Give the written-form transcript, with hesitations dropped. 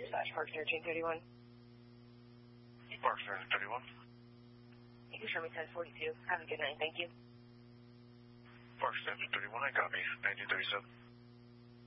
Parks 1331. Parks 1331. You can show me 1042. Have a good night. Thank you. Parks 1331, I copy. 1937.